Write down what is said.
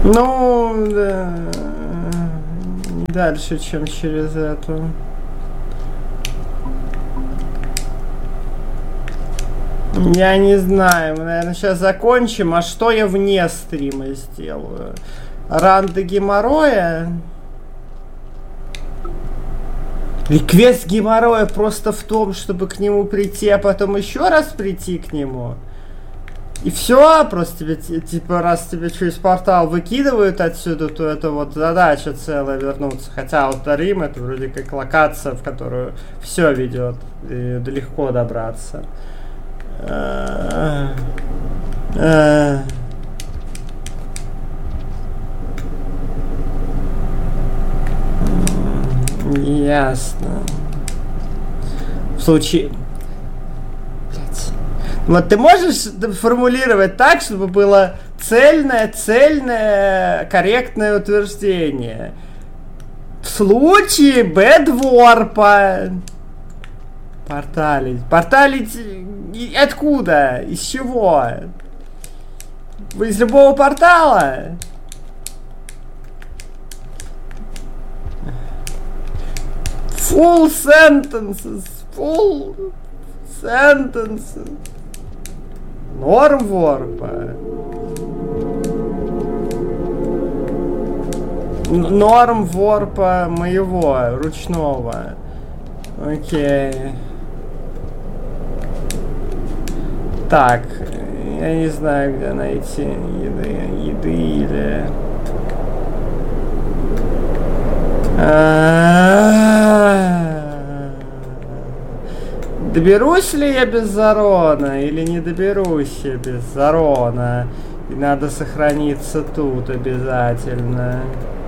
Ну, да, не дальше, чем через эту. Я не знаю, мы, наверное, сейчас закончим. А что я вне стрима сделаю? Ран до геморроя? Реквест геморроя просто в том, чтобы к нему прийти, а потом еще раз прийти к нему. И все, просто тебе, типа, раз тебе через портал выкидывают отсюда, то это вот задача целая вернуться. Хотя вот Рим это вроде как локация, в которую все ведет, и легко добраться. Ясно. В случае... Блять. Вот ты можешь формулировать так, чтобы было цельное, корректное утверждение. В случае бэдворпа. Порталить. Порталить откуда? Из чего? Из любого портала? Full sentences. Норм ворпа. Норм ворпа моего, ручного. Окей. Так, я не знаю, где найти еды или... Доберусь ли я без Зарона или не доберусь я без Зарона? И надо сохраниться тут обязательно.